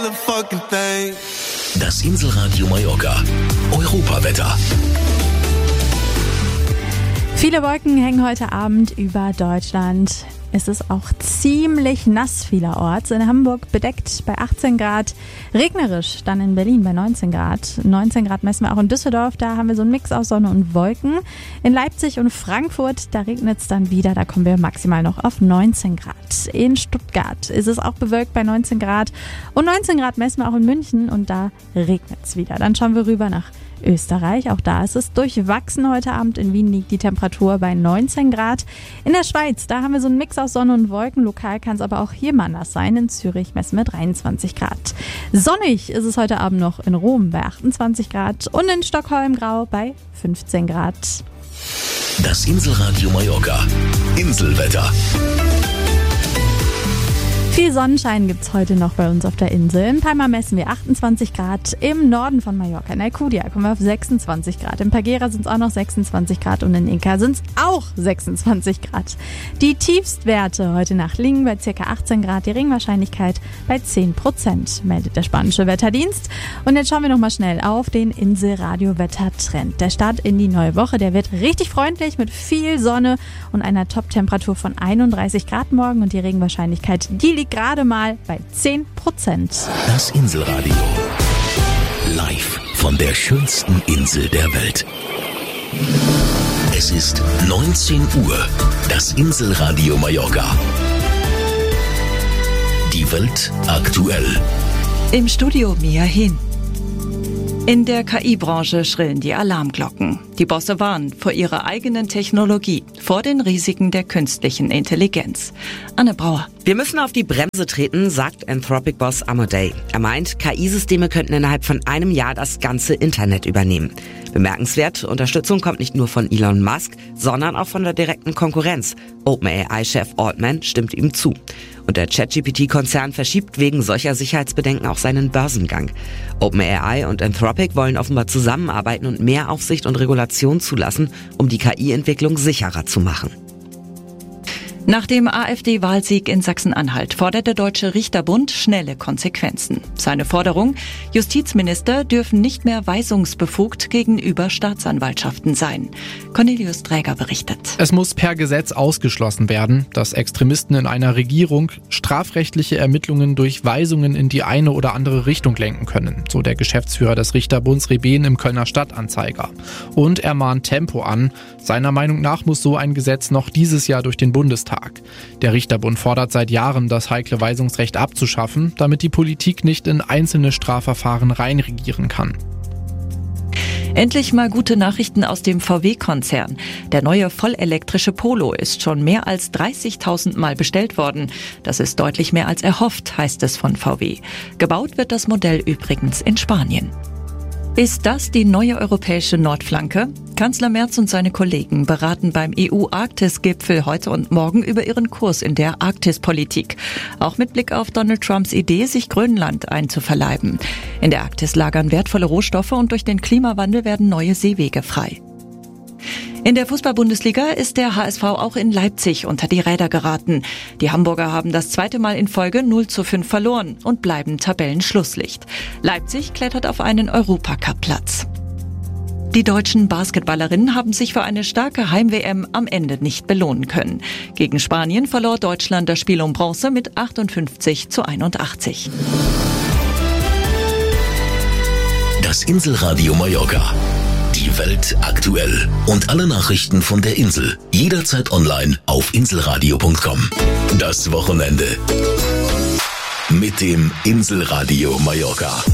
Das Inselradio Mallorca. Europawetter. Viele Wolken hängen heute Abend über Deutschland. Es ist auch ziemlich nass vielerorts. In Hamburg bedeckt bei 18 Grad, regnerisch dann in Berlin bei 19 Grad. 19 Grad messen wir auch in Düsseldorf, da haben wir so einen Mix aus Sonne und Wolken. In Leipzig und Frankfurt, da regnet es dann wieder, da kommen wir maximal noch auf 19 Grad. In Stuttgart ist es auch bewölkt bei 19 Grad und 19 Grad messen wir auch in München und da regnet es wieder. Dann schauen wir rüber nach Österreich, auch da ist es durchwachsen heute Abend. In Wien liegt die Temperatur bei 19 Grad. In der Schweiz, da haben wir so einen Mix aus Sonne und Wolken. Lokal kann es aber auch hier mal nass sein. In Zürich messen wir 23 Grad. Sonnig ist es heute Abend noch in Rom bei 28 Grad und in Stockholm grau bei 15 Grad. Das Inselradio Mallorca. Inselwetter. Viel Sonnenschein gibt's heute noch bei uns auf der Insel. In Palma messen wir 28 Grad. Im Norden von Mallorca, in Alcudia, kommen wir auf 26 Grad. In Peguera sind es auch noch 26 Grad und in Inca sind es auch 26 Grad. Die Tiefstwerte heute Nacht liegen bei ca. 18 Grad. Die Regenwahrscheinlichkeit bei 10%, meldet der spanische Wetterdienst. Und jetzt schauen wir nochmal schnell auf den Inselradio-Wettertrend. Der Start in die neue Woche, der wird richtig freundlich mit viel Sonne und einer Top-Temperatur von 31 Grad morgen. Und die Regenwahrscheinlichkeit, die liegt gerade mal bei 10%. Das Inselradio. Live von der schönsten Insel der Welt. Es ist 19 Uhr. Das Inselradio Mallorca. Die Welt aktuell. Im Studio Mia Hin. In der KI-Branche schrillen die Alarmglocken. Die Bosse warnen vor ihrer eigenen Technologie, vor den Risiken der künstlichen Intelligenz. Anne Brauer. Wir müssen auf die Bremse treten, sagt Anthropic-Boss Amodei. Er meint, KI-Systeme könnten innerhalb von einem Jahr das ganze Internet übernehmen. Bemerkenswert, Unterstützung kommt nicht nur von Elon Musk, sondern auch von der direkten Konkurrenz. OpenAI-Chef Altman stimmt ihm zu. Und der ChatGPT-Konzern verschiebt wegen solcher Sicherheitsbedenken auch seinen Börsengang. OpenAI und Anthropic wollen offenbar zusammenarbeiten und mehr Aufsicht und Regulation zulassen, um die KI-Entwicklung sicherer zu machen. Nach dem AfD-Wahlsieg in Sachsen-Anhalt fordert der Deutsche Richterbund schnelle Konsequenzen. Seine Forderung: Justizminister dürfen nicht mehr weisungsbefugt gegenüber Staatsanwaltschaften sein. Cornelius Träger berichtet. Es muss per Gesetz ausgeschlossen werden, dass Extremisten in einer Regierung strafrechtliche Ermittlungen durch Weisungen in die eine oder andere Richtung lenken können, so der Geschäftsführer des Richterbunds Reben im Kölner Stadtanzeiger. Und er mahnt Tempo an. Seiner Meinung nach muss so ein Gesetz noch dieses Jahr durch den Bundestag. Der Richterbund fordert seit Jahren, das heikle Weisungsrecht abzuschaffen, damit die Politik nicht in einzelne Strafverfahren reinregieren kann. Endlich mal gute Nachrichten aus dem VW-Konzern. Der neue vollelektrische Polo ist schon mehr als 30.000 Mal bestellt worden. Das ist deutlich mehr als erhofft, heißt es von VW. Gebaut wird das Modell übrigens in Spanien. Ist das die neue europäische Nordflanke? Kanzler Merz und seine Kollegen beraten beim EU-Arktis-Gipfel heute und morgen über ihren Kurs in der Arktispolitik. Auch mit Blick auf Donald Trumps Idee, sich Grönland einzuverleiben. In der Arktis lagern wertvolle Rohstoffe und durch den Klimawandel werden neue Seewege frei. In der Fußball-Bundesliga ist der HSV auch in Leipzig unter die Räder geraten. Die Hamburger haben das zweite Mal in Folge 0:5 verloren und bleiben Tabellenschlusslicht. Leipzig klettert auf einen Europacup-Platz. Die deutschen Basketballerinnen haben sich für eine starke Heim-WM am Ende nicht belohnen können. Gegen Spanien verlor Deutschland das Spiel um Bronze mit 58:81. Das Inselradio Mallorca. Die Welt aktuell. Und alle Nachrichten von der Insel. Jederzeit online auf inselradio.com. Das Wochenende mit dem Inselradio Mallorca.